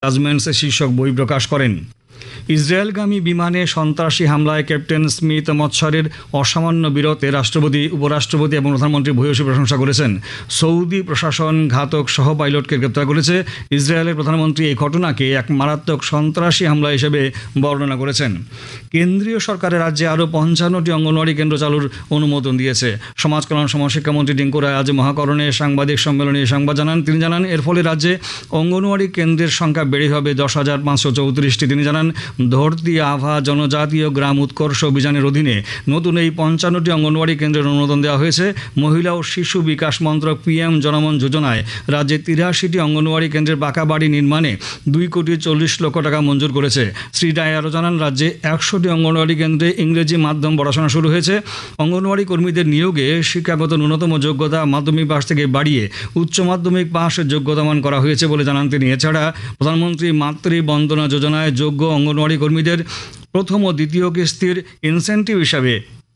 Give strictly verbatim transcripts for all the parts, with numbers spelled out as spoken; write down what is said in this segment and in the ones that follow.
Judgements শীর্ষক বই প্রকাশ করেন। ইসরায়েলগামী বিমানে সন্ত্রাসী হামলায় ক্যাপ্টেন স্মিথ মৎসরের অসামান্য বীরত্বে রাষ্ট্রপতি, উপরাষ্ট্রপতি এবং প্রধানমন্ত্রী ভূয়সী প্রশংসা করেছেন। সৌদি প্রশাসন ঘাতক সহ পাইলটকে গ্রেপ্তার করেছে। ইসরায়েলের প্রধানমন্ত্রী এই ঘটনাকে এক মারাত্মক সন্ত্রাসী হামলা হিসেবে বর্ণনা করেছেন। কেন্দ্রীয় সরকারের রাজ্যে আরও পঞ্চান্নটি অঙ্গনওয়াড়ি কেন্দ্র চালুর অনুমোদন দিয়েছে। সমাজ কল্যাণ সমাজশিক্ষামন্ত্রী টিঙ্কু রায় আজ মহাকরণে সাংবাদিক সম্মেলনে সংবাদ জানান। তিনি জানান, এর ফলে রাজ্যে অঙ্গনওয়াড়ি কেন্দ্রের সংখ্যা বেড়ে হবে দশ হাজার পাঁচশো চৌত্রিশটি। তিনি জানান, ধরতি আভা জনজাতীয় গ্রাম উৎকর্ষ অভিযানের অধীনে নতুন এই পঞ্চান্নটি অঙ্গনওয়াড়ি কেন্দ্রের অনুমোদন দেওয়া হয়েছে। মহিলা ও শিশু বিকাশ মন্ত্রক পিএম জনমন যোজনায় রাজ্যে তিরাশিটি অঙ্গনওয়াড়ি কেন্দ্রের পাকা বাড়ি নির্মাণে দুই কোটি চল্লিশ লক্ষ টাকা মঞ্জুর করেছে। শ্রী রায় আরও জানান, রাজ্যে একশোটি অঙ্গনওয়াড়ি কেন্দ্রে ইংরেজি মাধ্যম পড়াশোনা শুরু হয়েছে। অঙ্গনওয়াড়ি কর্মীদের নিয়োগে শিক্ষাগত ন্যূনতম যোগ্যতা মাধ্যমিক পাস থেকে বাড়িয়ে উচ্চ মাধ্যমিক পাশের যোগ্যতামান করা হয়েছে বলে জানান তিনি। এছাড়া প্রধানমন্ত্রী মাতৃ বন্দনা যোজনায় যোগ্য অঙ্গনওয়াড়ি কর্মীদের প্রথম ও দ্বিতীয় কিস্তির ইনসেন্টিভ হিসাবে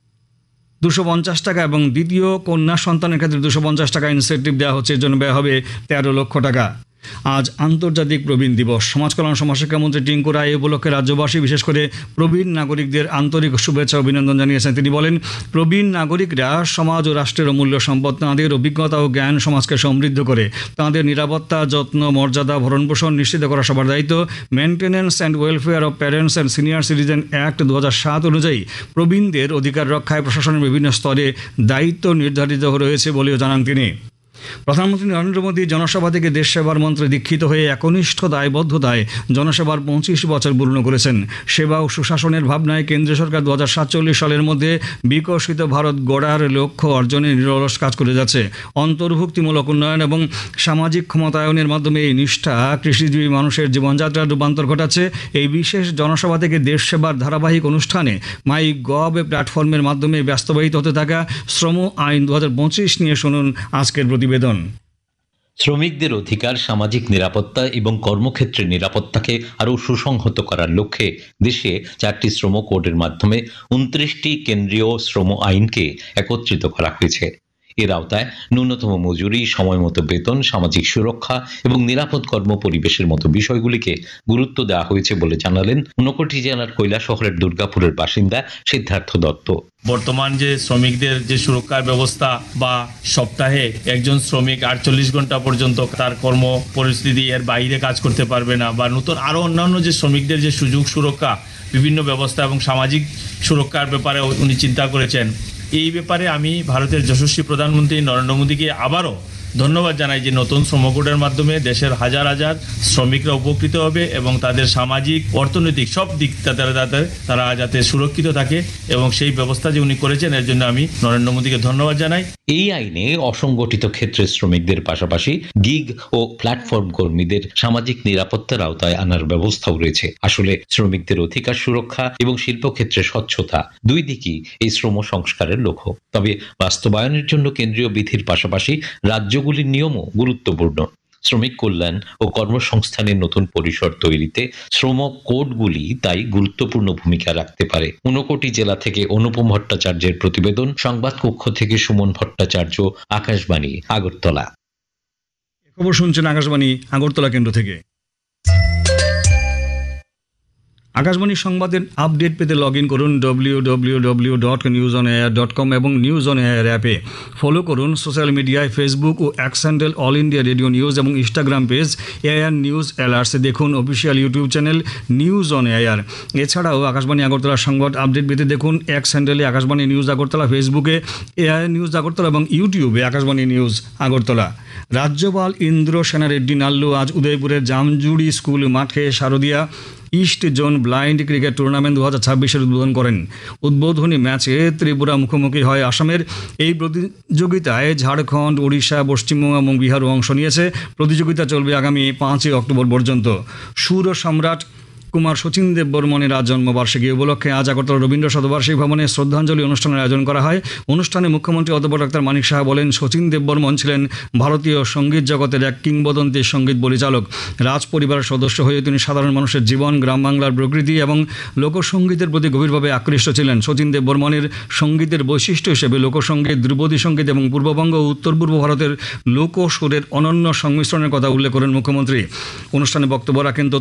দুশো পঞ্চাশ টাকা এবং দ্বিতীয় কন্যা সন্তানের ক্ষেত্রে দুশো পঞ্চাশ টাকা ইনসেন্টিভ দেওয়া হচ্ছে। এর জন্য ব্যয় হবে তেরো লক্ষ টাকা। আজ আন্তর্জাতিক প্রবীণ দিবস। সমাজ কল্যাণ সমাজশিক্ষামন্ত্রী টিঙ্কু রায় এই উপলক্ষে রাজ্যবাসী, বিশেষ করে প্রবীণ নাগরিকদের আন্তরিক শুভেচ্ছা অভিনন্দন জানিয়েছেন। তিনি বলেন, প্রবীণ নাগরিকরা সমাজ ও রাষ্ট্রের অমূল্য সম্পদ। তাঁদের অভিজ্ঞতা ও জ্ঞান সমাজকে সমৃদ্ধ করে। তাঁদের নিরাপত্তা, যত্ন, মর্যাদা, ভরণপোষণ নিশ্চিত করা সবার দায়িত্ব। Maintenance and welfare of parents and senior citizen act দু হাজার সাত অনুযায়ী প্রবীণদের অধিকার রক্ষায় প্রশাসনের বিভিন্ন স্তরে দায়িত্ব নির্ধারিত রয়েছে বলেও জানান তিনি। প্রধানমন্ত্রী নরেন্দ্র মোদী জনসভা থেকে দেশ সেবার মন্ত্রে দীক্ষিত হয়ে একনিষ্ঠ দায়বদ্ধতায় জনসেভার পঁচিশ বছর পূর্ণ করেছেন। সেবা ও সুশাসনের ভাবনায় কেন্দ্রীয় সরকার দু হাজার সাতচল্লিশ সালের মধ্যে বিকশিত ভারত গড়ার লক্ষ্য অর্জনে নিরলস কাজ করে যাচ্ছে। অন্তর্ভুক্তিমূলক উন্নয়ন এবং সামাজিক ক্ষমতায়নের মাধ্যমে এই নিষ্ঠা কৃষিজীবী মানুষের জীবনযাত্রার রূপান্তর ঘটাচ্ছে। এই বিশেষ জনসভা থেকে দেশ সেবার ধারাবাহিক অনুষ্ঠানে মাই গভ প্ল্যাটফর্মের মাধ্যমে বাস্তবায়িত হতে থাকা শ্রম আইন দু হাজার পঁচিশ নিয়ে শুনুন আজকের প্রতিবেদন। শ্রমিকদের অধিকার, সামাজিক নিরাপত্তা এবং কর্মক্ষেত্রের নিরাপত্তাকে আরও সুসংহত করার লক্ষ্যে দেশে চারটি শ্রম কোডের মাধ্যমে উনত্রিশটি কেন্দ্রীয় শ্রম আইনকে একত্রিত করা হয়েছে। এর আওতায় ন্যূনতম মজুরি, সময়মতো বেতন, সামাজিক সুরক্ষা এবং নিরাপদ কর্ম পরিবেশের মতো বিষয়গুলিকে গুরুত্ব দেওয়া হয়েছে বলে জানালেন ঊনকোটি জেলার কৈলাসহরের দুর্গাপুরের বাসিন্দা সিদ্ধার্থ দত্ত। বর্তমান যে শ্রমিকদের যে সুরক্ষার ব্যবস্থা বা সপ্তাহে একজন শ্রমিক আটচল্লিশ ঘন্টা পর্যন্ত তার কর্ম পরিস্থিতি এর বাইরে কাজ করতে পারবে না, বা নতুন আরও অন্যান্য যে শ্রমিকদের যে সুযোগ সুরক্ষা, বিভিন্ন ব্যবস্থা এবং সামাজিক সুরক্ষার ব্যাপারে উনি চিন্তা করেছেন। এই ব্যাপারে আমি ভারতের যশস্বী প্রধানমন্ত্রী নরেন্দ্র মোদীকে আবারও ধন্যবাদ জানাই যে নতুন শ্রম কোডের মাধ্যমে দেশের হাজার হাজার শ্রমিকরা উপকৃত হবে এবং তাদের সামাজিক, অর্থনৈতিক সব দিক তাদের তারা যাতে সুরক্ষিত থাকে, এবং সেই ব্যবস্থা যে উনি করেছেন এর জন্য আমি নরেন্দ্র মোদীকে ধন্যবাদ জানাই। এই আইনে অসংগঠিত ক্ষেত্রে শ্রমিকদের পাশাপাশি গিগ ও প্ল্যাটফর্ম কর্মীদের সামাজিক নিরাপত্তার আওতায় আনার ব্যবস্থাও রয়েছে। আসলে শ্রমিকদের অধিকার সুরক্ষা এবং শিল্পক্ষেত্রে স্বচ্ছতা দুই দিকই এই শ্রম সংস্কারের লক্ষ্য। তবে বাস্তবায়নের জন্য কেন্দ্রীয় বিধির পাশাপাশি রাজ্যগুলির নিয়মও গুরুত্বপূর্ণ। শ্রমিক কল্যাণ ও কর্মসংস্থানের নতুন পরিসর তৈরিতে শ্রম কোডগুলি তাই গুরুত্বপূর্ণ ভূমিকা রাখতে পারে। ঊনকোটি জেলা থেকে অনুপম ভট্টাচার্যের প্রতিবেদন, সংবাদ কক্ষ থেকে সুমন ভট্টাচার্য, আকাশবাণী, আগরতলা। খবর শুনছেন আকাশবাণী আগরতলা কেন্দ্র থেকে। আকাশবাণী সংবাদের আপডেট পেতে লগ ইন করুন W W W dot news on air dot com এবং নিউজ অন এয়ার অ্যাপে। ফলো করুন সোশ্যাল মিডিয়ায় ফেসবুক ও x handle all India radio news এবং ইনস্টাগ্রাম পেজ এয়ার নিউজ অ্যালার্টসে দেখুন official YouTube channel news on air. এছাড়াও আকাশবাণী আগরতলার সংবাদ update পেতে দেখুন এক্স হ্যান্ডেলে আকাশবাণী নিউজ আগরতলা, ফেসবুকে এয়ার নিউজ আগরতলা এবং ইউটিউবে আকাশবাণী নিউজ আগরতলা। রাজ্যপাল ইন্দ্র সেনা রেড্ডি নাল্লু আজ উদয়পুরের জামজুড়ি স্কুল মাঠে শারদীয়া east zone blind cricket tournament দু হাজার ছাব্বিশের উদ্বোধন করেন। উদ্বোধনী ম্যাচে ত্রিপুরা মুখোমুখি হয় আসামের। এই প্রতিযোগিতায় ঝাড়খণ্ড, ওড়িশা, পশ্চিমবঙ্গ এবং বিহারও অংশ নিয়েছে। প্রতিযোগিতা চলবে আগামী পাঁচই অক্টোবর পর্যন্ত। সুর সম্রাট কুমার শচীন দেব বর্মনের আজ জন্মবার্ষিকী উপলক্ষে আজ আগরতলা রবীন্দ্র শতবার্ষিকী ভবনে শ্রদ্ধাঞ্জলি অনুষ্ঠানের আয়োজন করা হয়। অনুষ্ঠানে মুখ্যমন্ত্রী অধ্যাপক ডাক্তার মানিক সাহা বলেন, শচীন দেব বর্মন ছিলেন ভারতীয় সঙ্গীত জগতের এক কিংবদন্তি সঙ্গীত পরিচালক। রাজ পরিবারের সদস্য হয়ে তিনি সাধারণ মানুষের জীবন, গ্রাম বাংলার প্রকৃতি এবং লোকসঙ্গীতের প্রতি গভীরভাবে আকৃষ্ট ছিলেন। শচীন দেব বর্মনের সঙ্গীতের বৈশিষ্ট্য হিসেবে লোকসঙ্গীত, ধ্রুপদী সঙ্গীত এবং পূর্ববঙ্গ ও উত্তর পূর্ব ভারতের লোকসুরের অনন্য সংমিশ্রণের কথা উল্লেখ করেন মুখ্যমন্ত্রী। অনুষ্ঠানে বক্তব্য রাখেন